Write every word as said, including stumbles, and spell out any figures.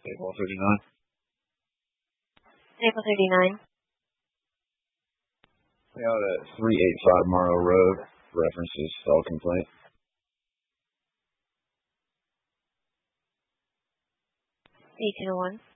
Table thirty-nine. Table thirty-nine. Out at three eighty-five Morrow Road. References stall complaint. eight two one.